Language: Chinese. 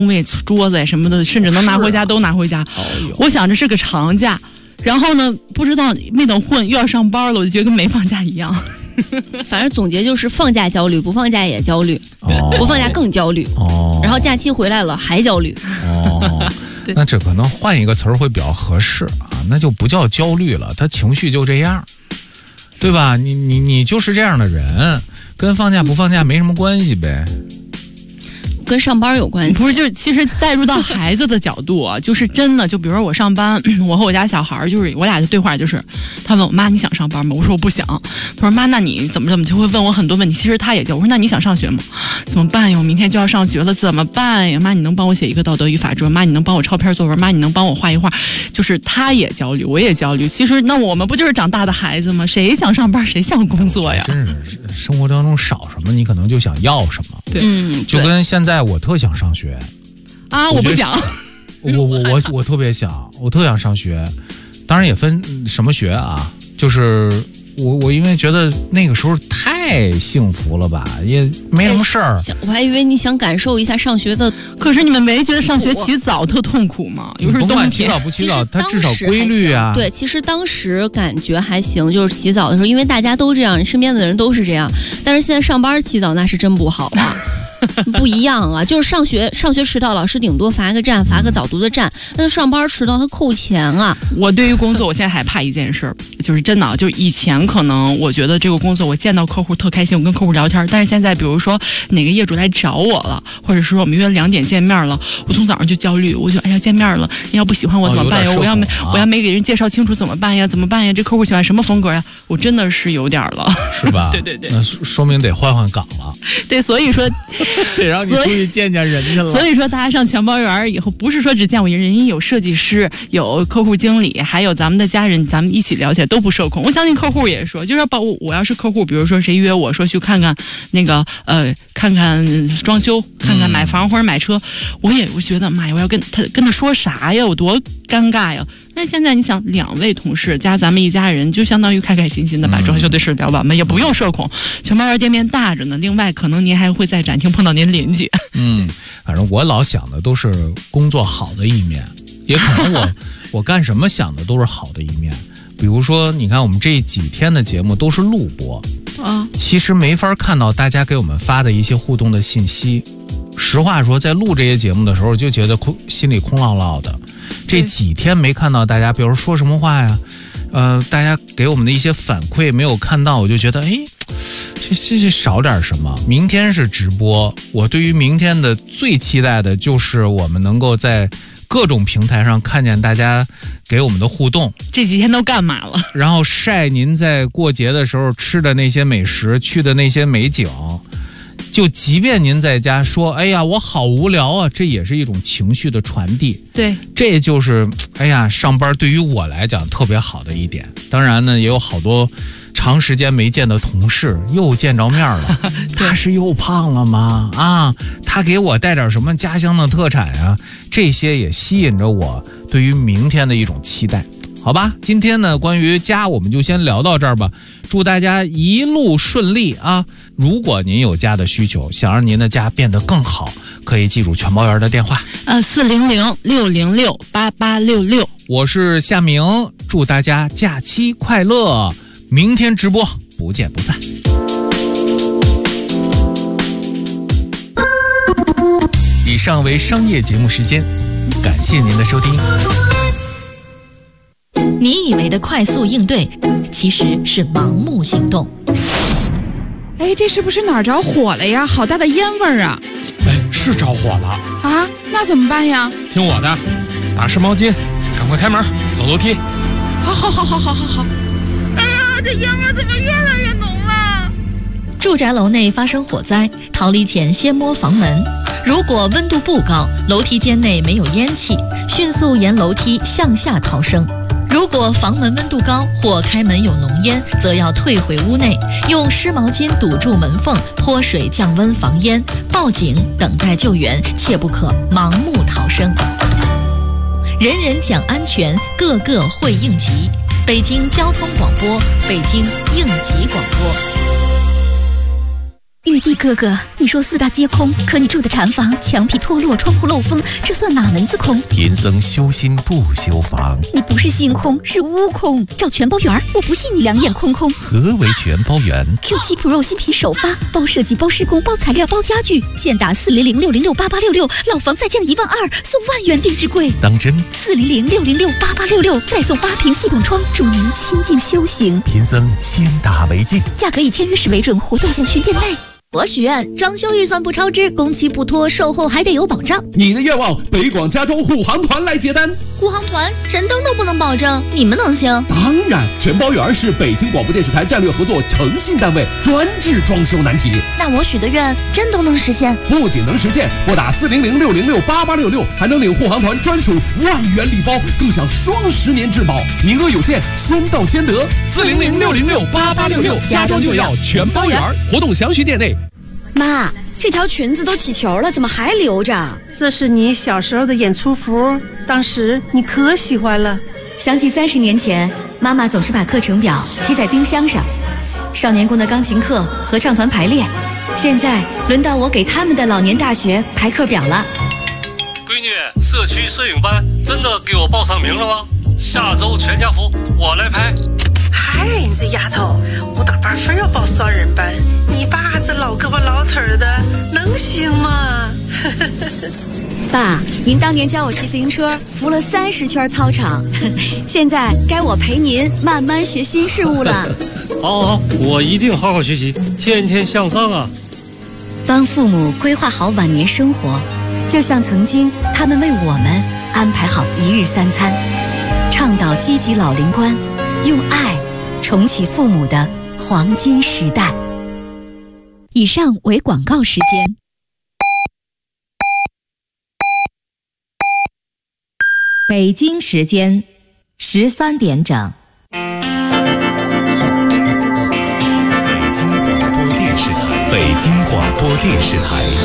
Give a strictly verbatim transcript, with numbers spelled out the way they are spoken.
位桌子呀什么的，甚至能拿回家都拿回家。 哦、 我想着是个长假，然后呢，不知道没等混又要上班了，我就觉得跟没放假一样。 反正总结就是放假焦虑，不放假也焦虑，哦、不放假更焦虑。哦，然后假期回来了还焦虑。 哦，那这可能换一个词儿会比较合适啊，那就不叫焦虑了，他情绪就这样，对吧？你你你就是这样的人，跟放假不放假没什么关系呗。 跟上班有关系， 不是？就是其实带入到孩子的角度啊，就是真的，就比如说我上班，我和我家小孩就是我俩的对话，就是他问我妈你想上班吗？我说我不想。他说妈那你怎么怎么，就会问我很多问题。其实他也叫我说那你想上学吗？怎么办呀？我明天就要上学了，怎么办呀？妈你能帮我写一个道德与法则？妈你能帮我抄篇作文？妈你能帮我画一画？就是他也焦虑，我也焦虑。其实那我们不就是长大的孩子吗？谁想上班谁想工作呀？ 真是生活当中少什么，你可能就想要什么。 对， 嗯， 就跟现在我特想上学啊，我不想。 我我我我特别想，我特想上学，当然也分什么学啊，就是我我因为觉得那个时候太幸福了吧，也没什么事儿。 我还以为你想感受一下上学的， 可是你们没觉得上学起早特痛苦吗？有时候冬天起早不起早，它至少规律啊。 对，其实当时感觉还行，就是洗澡的时候，因为大家都这样，你身边的人都是这样。但是现在上班起早那是真不好啊。不一样啊，就是上学上学迟到，老师顶多罚个站，罚个早读的站。那上班迟到他扣钱啊。 我对于工作，我现在害怕一件事，就是真的，就是以前可能我觉得这个工作，我见到客户特开心，我跟客户聊天。但是现在，比如说哪个业主来找我了，或者是说我们约两点见面了，我从早上就焦虑，我就哎呀见面了，你要不喜欢我怎么办呀？ 哦、 我要没我要没给人介绍清楚怎么办呀？怎么办呀？这客户喜欢什么风格呀？我真的是有点了， 是吧？ 对对对， 那说明得换换岗了。 对，所以说。 得让你出去见见人去了。 所以说，大家上全包园以后，不是说只见我一人，人有设计师，有客户经理，还有咱们的家人，咱们一起聊起来都不社恐。我相信客户也说，就是把我我要是客户，比如说谁约我说去看看那个呃，看看装修，看看买房或者买车，嗯、我也我觉得妈呀，我要跟他跟他说啥呀？我多尴尬呀！但现在你想，两位同事加咱们一家人，就相当于开开心心的把装修的事聊完嘛，嗯、也不用社恐。全包园店面大着呢，另外可能您还会在展厅碰到您邻居。 嗯，反正我老想的都是工作好的一面，也可能我我干什么想的都是好的一面。比如说，你看我们这几天的节目都是录播啊，其实没法看到大家给我们发的一些互动的信息。实话说，在录这些节目的时候，就觉得空心里空落落的。这几天没看到大家，比如说什么话呀，呃，大家给我们的一些反馈没有看到，我就觉得，哎，这这这少点什么。明天是直播，我对于明天的最期待的就是我们能够在各种平台上看见大家给我们的互动。 这几天都干嘛了？ 然后晒您在过节的时候吃的那些美食，去的那些美景。就即便您在家说哎呀我好无聊啊，这也是一种情绪的传递。 对， 这就是哎呀上班对于我来讲特别好的一点。当然呢，也有好多长时间没见的同事又见着面了他是又胖了吗？啊，他给我带点什么家乡的特产啊，这些也吸引着我对于明天的一种期待。好吧，今天呢关于家我们就先聊到这儿吧，祝大家一路顺利啊！如果您有家的需求，想让您的家变得更好，可以记住全包园的电话， 呃，四零零六零六八八六六。 我是夏明，祝大家假期快乐，明天直播不见不散。以上为商业节目时间，感谢您的收听。 你以为的快速应对，其实是盲目行动。 哎，这是不是哪儿着火了呀？好大的烟味儿啊！ 哎，是着火了啊？那怎么办呀？ 听我的，打湿毛巾，赶快开门，走楼梯。 好好好好好好好。哎呀，这烟味怎么越来越浓了？ 住宅楼内发生火灾，逃离前先摸房门。如果温度不高，楼梯间内没有烟气，迅速沿楼梯向下逃生。如果房门温度高或开门有浓烟，则要退回屋内，用湿毛巾堵住门缝，泼水降温防烟，报警等待救援，切不可盲目逃生。人人讲安全，个个会应急。北京交通广播，北京应急广播。 玉帝哥哥，你说四大皆空，可你住的禅房墙皮脱落，窗户漏风，这算哪门子空？ 贫僧修心不修房。 你不是心空，是屋空。找全包圆，我不信你两眼空空。 何为全包圆 ？Q 七 Pro 新品首发，包设计、包施工、包材料、包家具，现打四零零六零六八八六六，老房再降一万二，送万元定制柜。 当真？ 四零零六零六八八六六，再送八屏系统窗，助您清静修行。 贫僧先打为敬， 价格以签约时为准，活动限需店内。 我许愿装修预算不超支，工期不拖，售后还得有保障。 你的愿望，北广家装护航团来接单。 护航团神灯都不能保证，你们能行？ 当然，全包圆是北京广播电视台战略合作诚信单位，专治装修难题。 那我许的愿真都能实现？ 不仅能实现，拨打四零零六零六八八六六，还能领护航团专属万元礼包，更享双十年质保，名额有限，先到先得。 四零零六零六八八六六，家装就要全包圆，活动详询店内。 妈，这条裙子都起球了，怎么还留着？ 这是你小时候的演出服，当时你可喜欢了。 想起三十年前，妈妈总是把课程表贴在冰箱上，少年宫的钢琴课、合唱团排练。现在轮到我给他们的老年大学排课表了。 闺女，社区摄影班真的给我报上名了吗？下周全家福我来拍。 嗨，你这丫头，舞蹈班非要报双人班，你爸这老胳膊老腿的，能行吗？ 爸，您当年教我骑自行车，扶了三十圈操场，现在该我陪您慢慢学新事物了。 好好，我一定好好学习，天天向上啊！ 帮父母规划好晚年生活，就像曾经他们为我们安排好一日三餐，倡导积极老龄观，用爱重启父母的黄金时代。 以上为广告时间。 北京时间十三点整。 北京广播电视台，北京广播电视台。